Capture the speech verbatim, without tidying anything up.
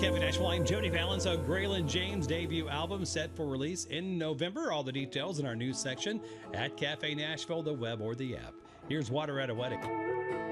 Cafe Nashville, I'm Jody Valens. So Graylin James' debut album set for release in November. All the details in our news section at Cafe Nashville, the web, or the app. Here's Water at a Wedding.